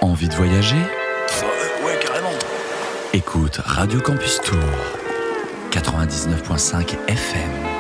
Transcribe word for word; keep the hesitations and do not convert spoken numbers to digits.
Envie de voyager ? euh, Ouais, carrément. Écoute Radio Campus Tour, quatre-vingt-dix-neuf virgule cinq F M.